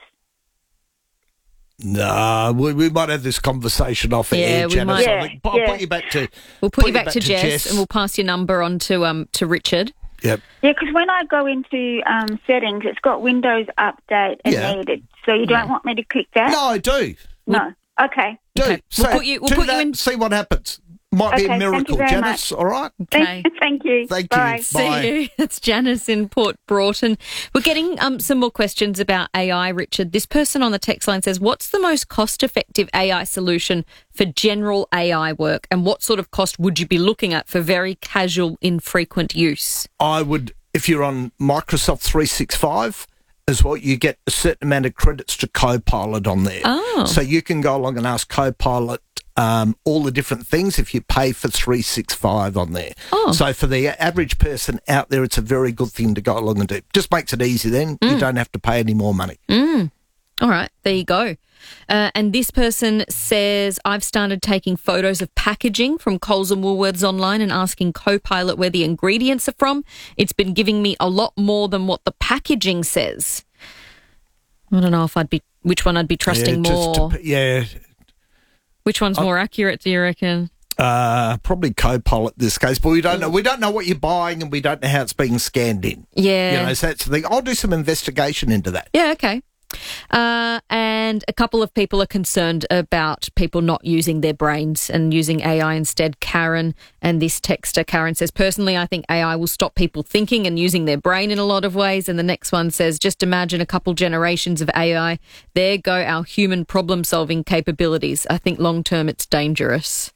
S11: No, we might have this conversation off air, Janice. I'll put you back to.
S2: We'll put you back to Jess, and we'll pass your number on to Richard.
S11: Yep.
S21: Yeah, because when I go into settings, it's got Windows Update and needed. So you don't want me to click that?
S11: No, I do.
S21: No. Okay.
S11: Do.
S2: We'll put you in.
S11: See what happens. Might be a miracle,
S21: thank you very
S11: Janice.
S21: much.
S11: All right.
S2: Okay.
S21: Thank you.
S11: Thank
S21: Bye.
S11: you.
S2: See you. That's Janice in Port Broughton. We're getting some more questions about AI, Richard. This person on the text line says, what's the most cost-effective AI solution for general AI work, and what sort of cost would you be looking at for very casual, infrequent use?
S11: I would, if you're on Microsoft 365 as well, you get a certain amount of credits to Copilot on there.
S2: Oh.
S11: So you can go along and ask Copilot all the different things if you pay for 365 on there.
S2: Oh.
S11: So for the average person out there, it's a very good thing to go along and do. Just makes it easy then. You don't have to pay any more money.
S2: All right, there you go. And this person says, I've started taking photos of packaging from Coles and Woolworths online and asking Copilot where the ingredients are from. It's been giving me a lot more than what the packaging says. I don't know if which one I'd be trusting more. Which one's more accurate, do you reckon?
S11: Probably Copilot in this case, but we don't know. We don't know what you're buying, and we don't know how it's being scanned in.
S2: Yeah.
S11: So that's the thing. I'll do some investigation into that.
S2: Yeah, okay. And a couple of people are concerned about people not using their brains and using AI instead. Karen and this texter, Karen says, personally, I think AI will stop people thinking and using their brain in a lot of ways. And the next one says, just imagine a couple generations of AI. There go our human problem-solving capabilities. I think long-term it's dangerous.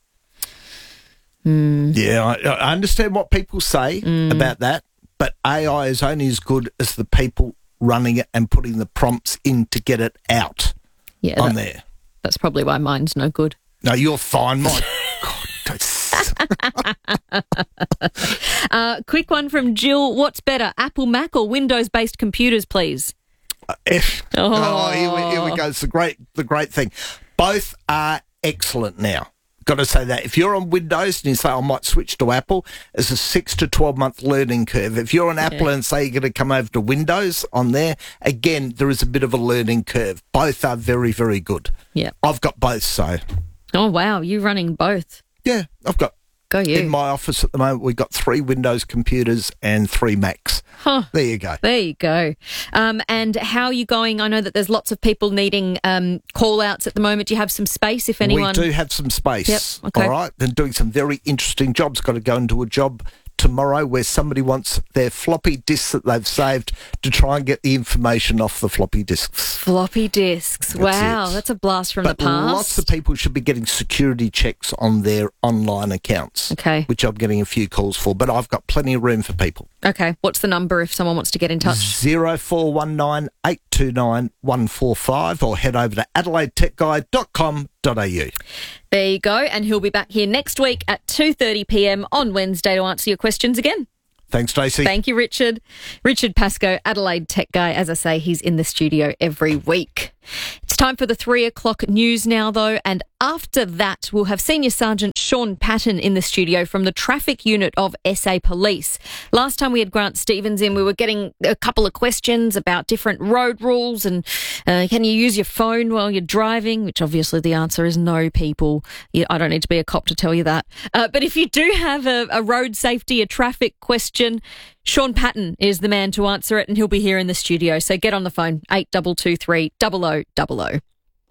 S11: Yeah, I understand what people say about that, but AI is only as good as the people running it and putting the prompts in to get it out on there.
S2: That's probably why mine's no good.
S11: No, you're fine, Mike.
S2: Quick one from Jill. What's better, Apple, Mac or Windows-based computers, please?
S11: Here we go. It's the great thing. Both are excellent now. Got to say that. If you're on Windows and you say, I might switch to Apple, it's a 6 to 12 month learning curve. If you're on Apple and say you're going to come over to Windows on there, again, there is a bit of a learning curve. Both are very, very good.
S2: Yeah.
S11: I've got both, so.
S2: Oh, wow. You're running both.
S11: Yeah, I've got.
S2: Go you.
S11: In my office at the moment, we've got 3 Windows computers and 3 Macs.
S2: Huh.
S11: There you go.
S2: There you go. And how are you going? I know that there's lots of people needing call-outs at the moment. Do you have some space if anyone...
S11: We do have some space.
S2: Yep. Okay.
S11: All right. They're doing some very interesting jobs. Got to go into a job tomorrow where somebody wants their floppy disks that they've saved to try and get the information off the floppy disks.
S2: Floppy disks. Wow, that's a blast from the past.
S11: Lots of people should be getting security checks on their online accounts.
S2: Okay.
S11: Which I'm getting a few calls for, but I've got plenty of room for people.
S2: Okay. What's the number if someone wants to get in touch?
S11: 0419 829 145 or head over to adelaidetechguide.com.au.
S2: There you go. And he'll be back here next week at 2:30pm on Wednesday to answer your questions again.
S11: Thanks, Stacey.
S2: Thank you, Richard. Richard Pascoe, Adelaide tech guy. As I say, he's in the studio every week. It's time for the 3 o'clock news now, though, and after that, we'll have Senior Sergeant Sean Patton in the studio from the traffic unit of SA Police. Last time we had Grant Stevens in, we were getting a couple of questions about different road rules and can you use your phone while you're driving, which obviously the answer is no, people. I don't need to be a cop to tell you that. But if you do have a road safety, a traffic question, Sean Patton is the man to answer it, and he'll be here in the studio. So get on the phone, 8223 0000.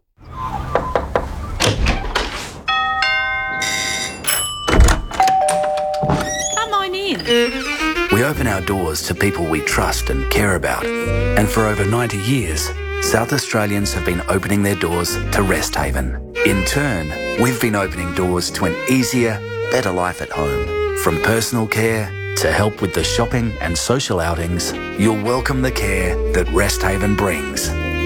S3: Come on in.
S22: We open our doors to people we trust and care about. And for over 90 years, South Australians have been opening their doors to Rest Haven. In turn, we've been opening doors to an easier, better life at home. From personal care to help with the shopping and social outings, you'll welcome the care that Rest Haven brings.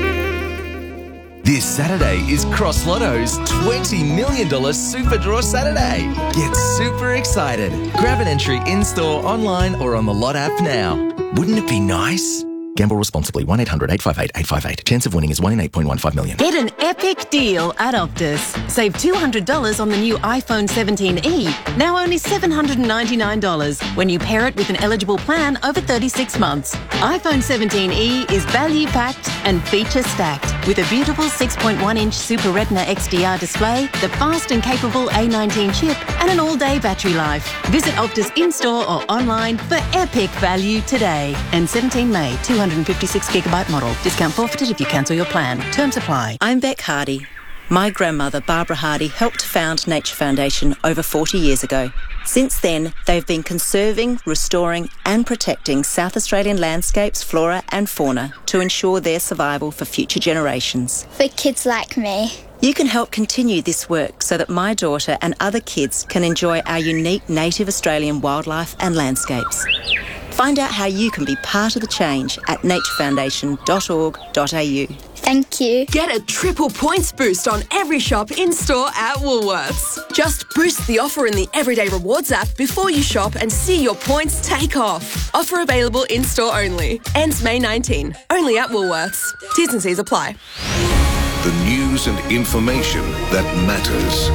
S23: This Saturday is Cross Lotto's $20 million Super Draw Saturday. Get super excited. Grab an entry in-store, online or on the Lot app now. Wouldn't it be nice? Gamble responsibly. 1-800-858-858. Chance of winning is 1 in 8.15 million.
S24: Get an epic deal at Optus. Save $200 on the new iPhone 17e, now only $799 when you pair it with an eligible plan over 36 months. iPhone 17e is value-packed and feature-stacked with a beautiful 6.1-inch Super Retina XDR display, the fast and capable A19 chip and an all-day battery life. Visit Optus in-store or online for epic value today. And 17 May, 256GB model. Discount forfeited if you cancel your plan. Terms apply.
S25: I'm Beck Hardy. My grandmother, Barbara Hardy, helped found Nature Foundation over 40 years ago. Since then, they've been conserving, restoring and protecting South Australian landscapes, flora and fauna to ensure their survival for future generations.
S26: For kids like me.
S25: You can help continue this work so that my daughter and other kids can enjoy our unique native Australian wildlife and landscapes. Find out how you can be part of the change at naturefoundation.org.au.
S26: Thank you.
S27: Get a triple points boost on every shop in-store at Woolworths. Just boost the offer in the Everyday Rewards app before you shop and see your points take off. Offer available in-store only. Ends May 19. Only at Woolworths. T's and C's apply.
S5: The news and information that matters.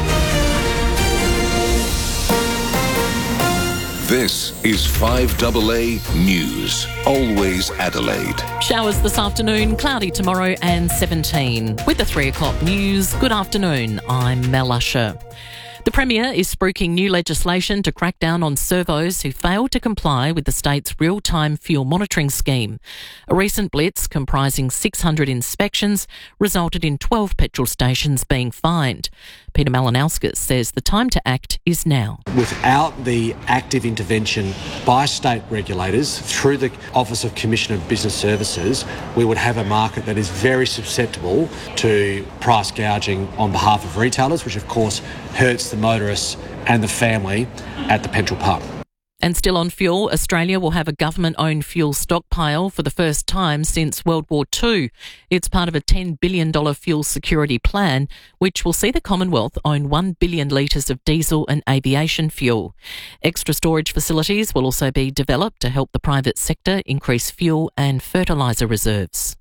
S5: This is 5AA News. Always Adelaide.
S6: Showers this afternoon, cloudy tomorrow and 17. With the 3 o'clock news, good afternoon, I'm Mel Usher. The Premier is spruiking new legislation to crack down on servos who fail to comply with the state's real-time fuel monitoring scheme. A recent blitz comprising 600 inspections resulted in 12 petrol stations being fined. Peter Malinauskas says the time to act is now.
S28: Without the active intervention by state regulators through the Office of Commissioner of Business Services, we would have a market that is very susceptible to price gouging on behalf of retailers, which of course hurts the motorists and the family at the petrol pump.
S6: And still on fuel, Australia will have a government-owned fuel stockpile for the first time since World War II. It's part of a $10 billion fuel security plan, which will see the Commonwealth own 1 billion litres of diesel and aviation fuel. Extra storage facilities will also be developed to help the private sector increase fuel and fertiliser reserves.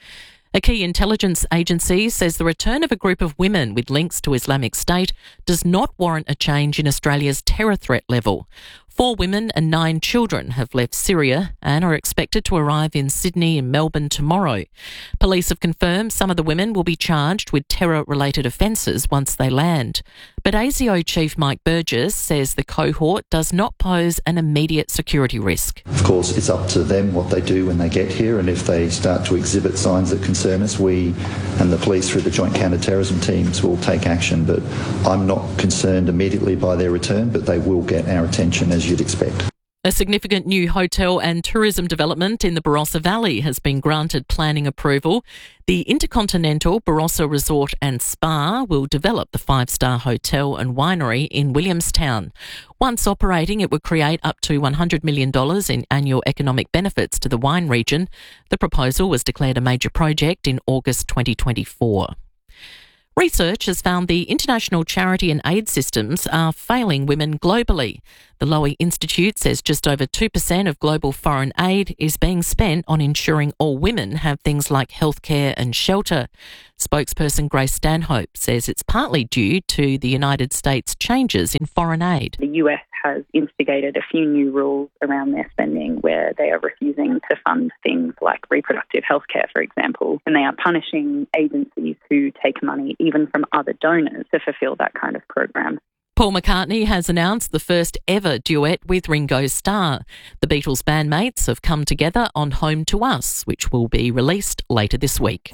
S6: A key intelligence agency says the return of a group of women with links to Islamic State does not warrant a change in Australia's terror threat level. 4 women and 9 children have left Syria and are expected to arrive in Sydney and Melbourne tomorrow. Police have confirmed some of the women will be charged with terror-related offences once they land. But ASIO Chief Mike Burgess says the cohort does not pose an immediate security risk.
S29: Of course, it's up to them what they do when they get here, and if they start to exhibit signs that concern us, we and the police through the Joint Counter-Terrorism teams will take action. But I'm not concerned immediately by their return, but they will get our attention as you'd expect.
S6: A significant new hotel and tourism development in the Barossa Valley has been granted planning approval. The Intercontinental Barossa Resort and Spa will develop the 5-star hotel and winery in Williamstown. Once operating, it would create up to $100 million in annual economic benefits to the wine region. The proposal was declared a major project in August 2024. Research has found the international charity and aid systems are failing women globally. The Lowy Institute says just over 2% of global foreign aid is being spent on ensuring all women have things like healthcare and shelter. Spokesperson Grace Stanhope says it's partly due to the United States' changes in foreign aid.
S1: The US has instigated a few new rules around their spending where they are refusing to fund things like reproductive healthcare, for example, and they are punishing agencies who take money even from other donors to fulfil that kind of program.
S6: Paul McCartney has announced the first ever duet with Ringo Starr. The Beatles bandmates have come together on Home to Us, which will be released later this week.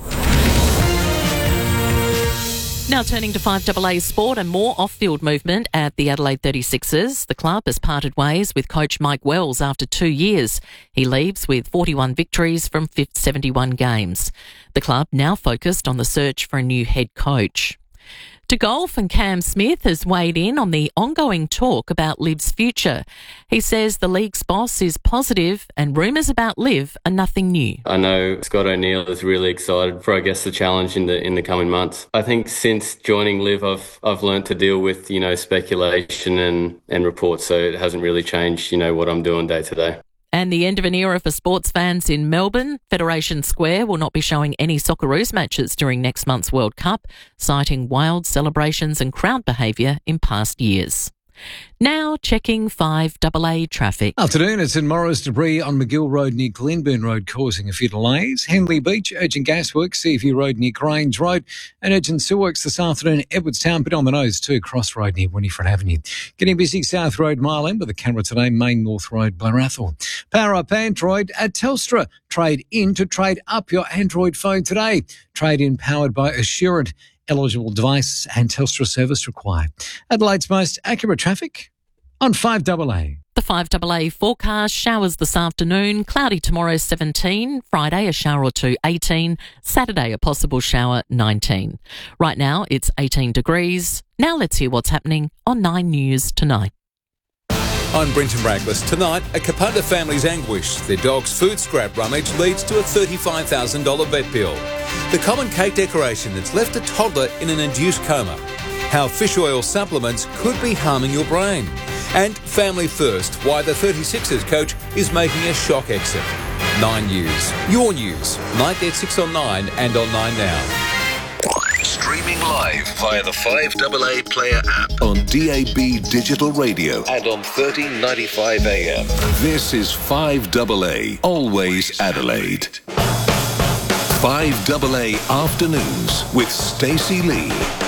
S6: Now turning to 5AA sport and more off-field movement at the Adelaide 36ers. The club has parted ways with coach Mike Wells after 2 years. He leaves with 41 victories from 71 games. The club now focused on the search for a new head coach. To golf, and Cam Smith has weighed in on the ongoing talk about Liv's future. He says the league's boss is positive and rumours about Liv are nothing new.
S7: I know Scott O'Neill is really excited for, I guess, the challenge in the coming months. I think since joining Liv, I've learnt to deal with, speculation and reports, so it hasn't really changed, what I'm doing day to day.
S6: And the end of an era for sports fans in Melbourne. Federation Square will not be showing any Socceroos matches during next month's World Cup, citing wild celebrations and crowd behaviour in past years. Now checking 5AA traffic.
S8: Afternoon, it's in Morris. Debris on McGill Road near Glenburn Road causing a few delays. Henley Beach, urgent gasworks, Seaview Road near Grange Road, and urgent sewer works this afternoon. Edwardstown, bit on the nose too, Cross Road near Winifred Avenue. Getting busy South Road, Mile End with a camera today, Main North Road, Blarathorn. Power up Android at Telstra. Trade in to trade up your Android phone today. Trade in powered by Assurant. Eligible device and Telstra service required. Adelaide's most accurate traffic on 5AA.
S6: The 5AA forecast: showers this afternoon, cloudy tomorrow 17, Friday a shower or two 18, Saturday a possible shower 19. Right now it's 18 degrees. Now let's hear what's happening on 9 News tonight.
S9: I'm Brenton Braglis. Tonight, a Capunda family's anguish. Their dog's food scrap rummage leads to a $35,000 vet bill. The common cake decoration that's left a toddler in an induced coma. How fish oil supplements could be harming your brain. And Family First, why the 36ers coach is making a shock exit. 9 News. Your news. Night at 6 on 9 and on 9 Now.
S5: Streaming live via the 5AA Player app on DAB Digital Radio and on 1395 AM. This is 5AA, always Adelaide. 5AA Afternoons with Stacey Lee.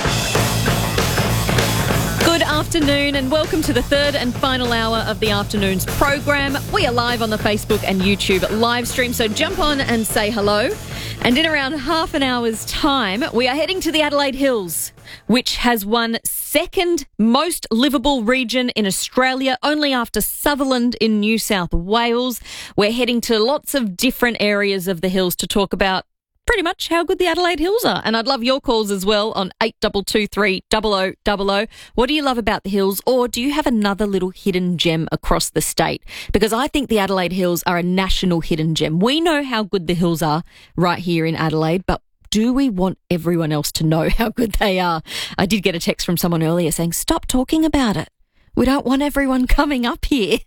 S2: Good afternoon and welcome to the third and final hour of the afternoon's program. We are live on the Facebook and YouTube live stream, so jump on and say hello. And in around half an hour's time, we are heading to the Adelaide Hills, which has won second most livable region in Australia, only after Sutherland in New South Wales. We're heading to lots of different areas of the hills to talk about pretty much how good the Adelaide Hills are. And I'd love your calls as well on 8223 0000. What do you love about the hills? Or do you have another little hidden gem across the state? Because I think the Adelaide Hills are a national hidden gem. We know how good the hills are right here in Adelaide, but do we want everyone else to know how good they are? I did get a text from someone earlier saying, stop talking about it. We don't want everyone coming up here.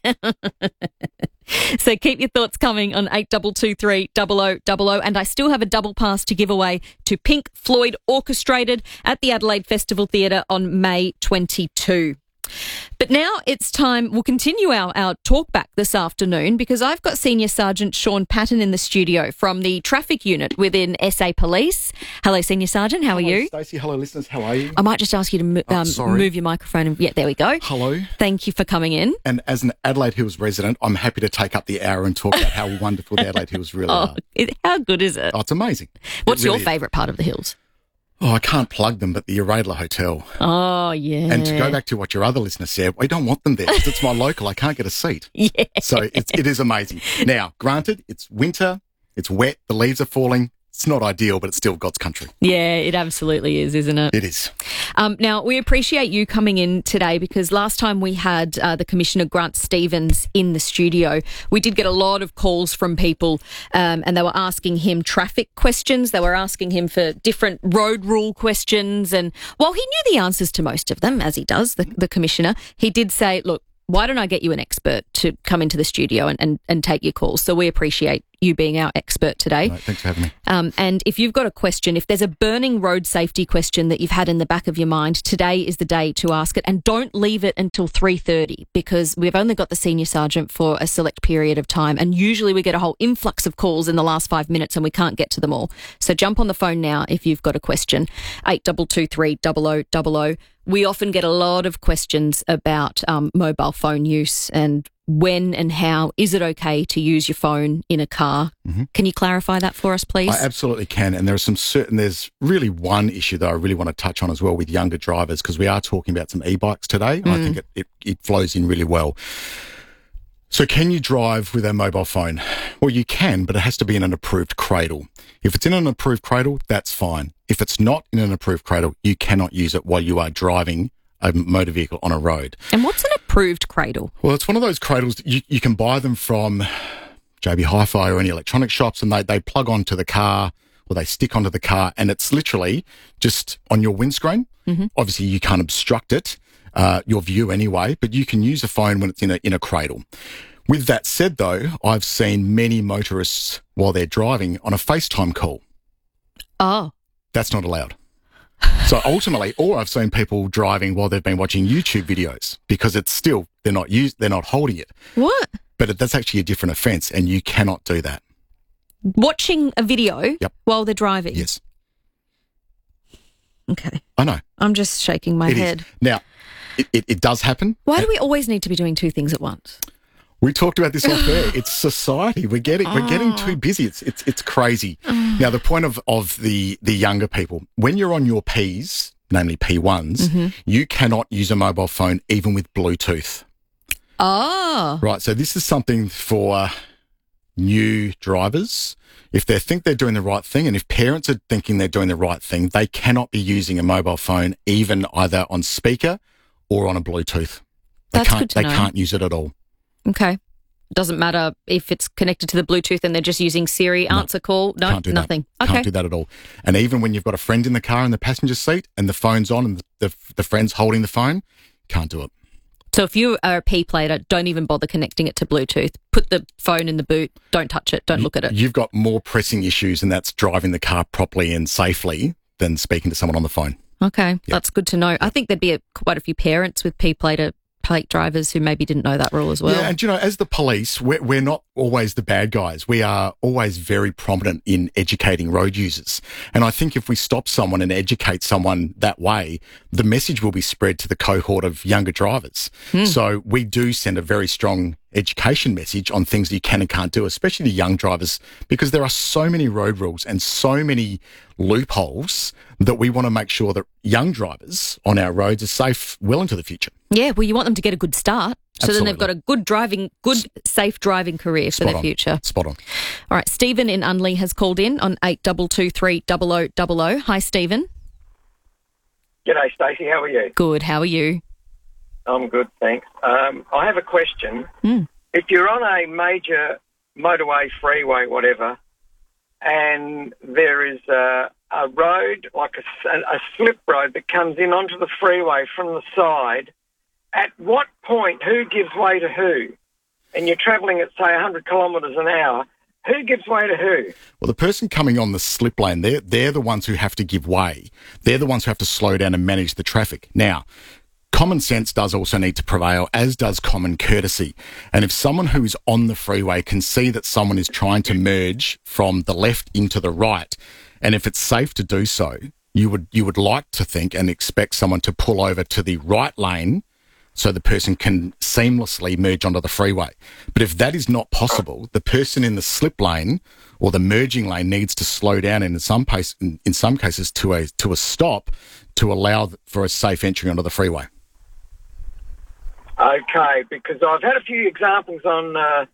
S2: So keep your thoughts coming on 8223 0000. And I still have a double pass to give away to Pink Floyd Orchestrated at the Adelaide Festival Theatre on May 22. But now it's time, we'll continue our talk back this afternoon because I've got Senior Sergeant Sean Patton in the studio from the traffic unit within SA Police. Hello, Senior Sergeant, how are you?
S10: Stacey, hello listeners, how are you?
S2: I might just ask you to move your microphone. Yeah, there we go.
S10: Hello.
S2: Thank you for coming in.
S10: And as an Adelaide Hills resident, I'm happy to take up the hour and talk about how wonderful the Adelaide Hills really are.
S2: How good is it?
S10: Oh, it's amazing.
S2: What's your favourite part of the hills?
S10: Oh, I can't plug them, but the Uradla Hotel.
S2: Oh, yeah.
S10: And to go back to what your other listener said, we don't want them there because it's my local. I can't get a seat.
S2: Yeah.
S10: So it is amazing. Now, granted, it's winter, it's wet, the leaves are falling, It's not ideal, but it's still God's country.
S2: Yeah, it absolutely is, isn't it?
S10: It is.
S2: Now, we appreciate you coming in today because last time we had the Commissioner Grant Stevens in the studio, we did get a lot of calls from people and they were asking him traffic questions. They were asking him for different road rule questions. And while he knew the answers to most of them, as he does, the Commissioner, he did say, look, why don't I get you an expert to come into the studio and take your calls? So we appreciate you being our expert today.
S10: Right, thanks for having me.
S2: And if you've got a question, if there's a burning road safety question that you've had in the back of your mind, today is the day to ask it. And don't leave it until 3:30 because we've only got the Senior Sergeant for a select period of time. And usually we get a whole influx of calls in the last 5 minutes and we can't get to them all. So jump on the phone now if you've got a question. 8223 0000. We often get a lot of questions about mobile phone use and when and how is it okay to use your phone in a car? Mm-hmm. Can you clarify that for us, please?
S10: I absolutely can. And there's really one issue that I really want to touch on as well with younger drivers because we are talking about some e-bikes today. And I think it flows in really well. So can you drive with a mobile phone? Well, you can, but it has to be in an approved cradle. If it's in an approved cradle, that's fine. If it's not in an approved cradle, you cannot use it while you are driving a motor vehicle on a road.
S2: And what's an approved cradle?
S10: Well, it's one of those cradles that you can buy them from JB Hi-Fi or any electronic shops and they plug onto the car or they stick onto the car and it's literally just on your windscreen. Mm-hmm. Obviously, you can't obstruct it, your view anyway, but you can use a phone when it's in a cradle. With that said, though, I've seen many motorists while they're driving on a FaceTime call.
S2: Oh.
S10: That's not allowed. So ultimately, or I've seen people driving while they've been watching YouTube videos because it's still, they're not holding it.
S2: What?
S10: But that's actually a different offence and you cannot do that.
S2: Watching a video while they're driving?
S10: Yes.
S2: Okay.
S10: I know.
S2: I'm just shaking my head.
S10: Now, it does happen.
S2: Why do we always need to be doing two things at once?
S10: We talked about this off air. It's society. We're getting too busy. It's crazy. Now, the point of the younger people, when you're on your Ps, namely P1s, you cannot use a mobile phone even with Bluetooth.
S2: Oh.
S10: Right. So this is something for new drivers. If they think they're doing the right thing and if parents are thinking they're doing the right thing, they cannot be using a mobile phone even either on speaker or on a Bluetooth. They can't use it at all.
S2: Okay. Doesn't matter if it's connected to the Bluetooth and they're just using Siri answer call. No,
S10: can't do
S2: nothing.
S10: That.
S2: Okay.
S10: Can't do that at all. And even when you've got a friend in the car in the passenger seat and the phone's on and the friend's holding the phone, can't do it.
S2: So if you are a P plater, don't even bother connecting it to Bluetooth. Put the phone in the boot. Don't touch it. Don't look at it.
S10: You've got more pressing issues and that's driving the car properly and safely than speaking to someone on the phone.
S2: Okay. That's good to know. I think there'd be quite a few parents with P plate drivers who maybe didn't know that rule as well.
S10: Yeah, and as the police, we're not always the bad guys. We are always very prominent in educating road users. And I think if we stop someone and educate someone that way, the message will be spread to the cohort of younger drivers. So we do send a very strong education message on things that you can and can't do, especially the young drivers, because there are so many road rules and so many loopholes that we want to make sure that young drivers on our roads are safe well into the future.
S2: Yeah, well, you want them to get a good start. So then they've got a safe driving career for their future.
S10: Spot on.
S2: All right, Stephen in Unley has called in on 8223 0000. Hi, Stephen.
S12: G'day, Stacey. How are you?
S2: Good. How are you?
S12: I'm good, thanks. I have a question. If you're on a major motorway, freeway, whatever, and there is a road, like a slip road that comes in onto the freeway from the side, at what point, who gives way to who? And you're travelling at, say, 100 kilometres an hour, who gives way to who?
S10: Well, the person coming on the slip lane, they're the ones who have to give way. They're the ones who have to slow down and manage the traffic. Now, common sense does also need to prevail, as does common courtesy. And if someone who is on the freeway can see that someone is trying to merge from the left into the right, and if it's safe to do so, you would like to think and expect someone to pull over to the right lane so the person can seamlessly merge onto the freeway. But if that is not possible, the person in the slip lane or the merging lane needs to slow down and in some cases to a stop to allow for a safe entry onto the freeway.
S12: Okay, because I've had a few examples on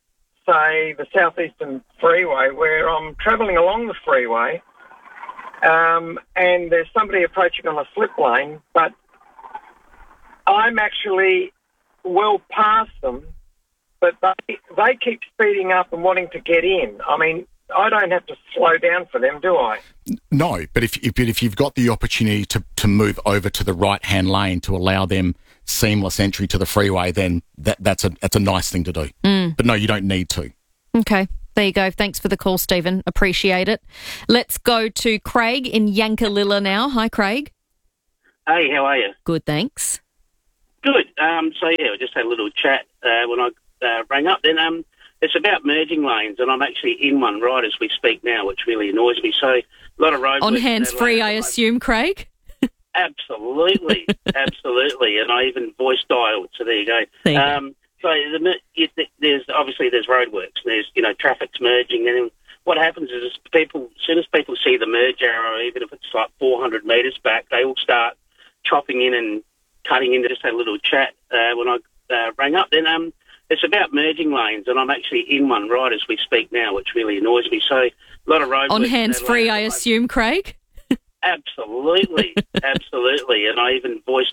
S12: say, the Southeastern Freeway, where I'm travelling along the freeway, and there's somebody approaching on a slip lane, but I'm actually well past them, but they keep speeding up and wanting to get in. I mean, I don't have to slow down for them, do I?
S10: No, but if you've got the opportunity to move over to the right-hand lane to allow them seamless entry to the freeway, then that's a nice thing to do. But no, you don't need to.
S2: Okay, there you go. Thanks for the call, Stephen. Appreciate it. Let's go to Craig in Yankalilla now. Hi, Craig.
S4: Hey, how are you?
S2: Good, thanks.
S4: Good. So, yeah, I just had a little chat when I rang up. Then it's about merging lanes, and I'm actually in one right as we speak now, which really annoys me. So a lot of road...
S2: On hands-free, I assume, Craig?
S4: Absolutely, absolutely. And I even voice dialed, so there you go. So there's roadworks, there's, traffic's merging, and then what happens is people, as soon as people see the merge arrow, even if it's like 400 metres back, they all start chopping in and cutting in. Just had a little chat when I rang up. Then it's about merging lanes, and I'm actually in one right as we speak now, which really annoys me. So a lot of roadworks... On
S2: hands-free, I assume, Craig?
S4: Absolutely, absolutely. And I even voice